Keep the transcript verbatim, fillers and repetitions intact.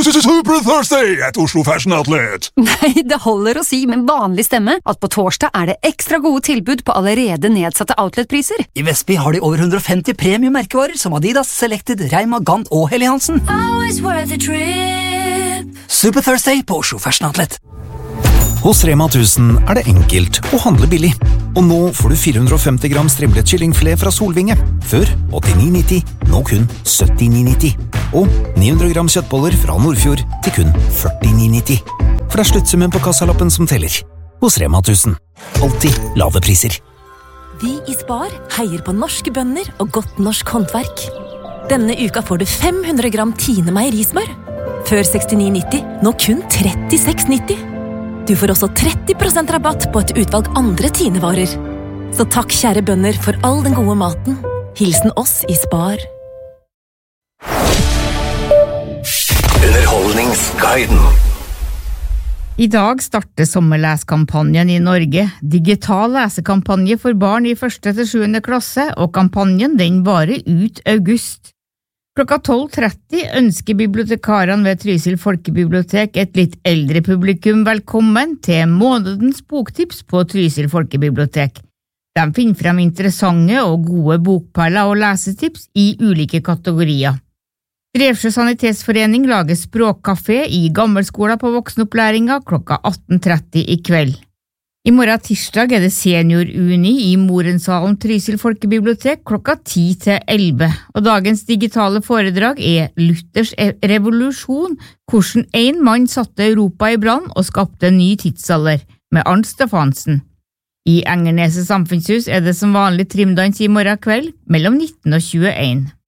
Super Thursday at Oslo Fashion Outlet. Nei, det holder å si med vanlig stemme at på torsdag er det ekstra gode tilbud på allerede nedsatte outletpriser. I Vestby har de over one hundred fifty premium-merkevarer som Adidas, Selected, Reima, Gant og Helly Hansen. Super Thursday på Oslo Fashion Outlet. Hos Rema tusen er det enkelt å handle billig. Og nå får du four hundred fifty gram strimlet kyllingfilet fra Solvinge. Før åttini nitti, nå kun syttini nitti. Og nine hundred gram kjøttboller fra Nordfjord til kun førtini nitti. For det er sluttsummen på kassalappen som teller. Hos Rema tusen. Alltid lave priser. Vi i Spar heier på norske bønder og godt norsk håndverk. Denne uka får du five hundred gram Tine meierismør. Før sekstini nitti, nå kun trettiseks nitti. Du får også tretti prosent rabatt på et utvalg andre Tine-varer. Så takk kjære bønder for all den gode maten. Hilsen oss i Spar. Underholdningsguiden. I dag starter sommerleskampanjen i Norge. Digital lesekampanje for barn i første til sjuende klasse, og kampanjen den varer ut august. Klokka tolv tretti ønsker bibliotekarene ved Trysil Folkebibliotek et litt eldre publikum velkommen til månedens boktips på Trysil Folkebibliotek. De finner frem interessante og gode bokperler og lesetips i ulike kategorier. Drevsjø Sanitetsforening lager språkkafé i gammelskolen på voksenopplæringa klokka atten tretti i kveld. I morgen tirsdag er det senior-uni i Morensalen Trysil Folkebibliotek klokka ti til elleve, og dagens digitale foredrag er Luthers revolusjon, hvordan en mann satte Europa i brann og skapte en ny tidsalder, med Arnt Stefansen. I Engerneset samfunnshus er det som vanlig trimdans i morgen kveld, mellom nitten og tjueen.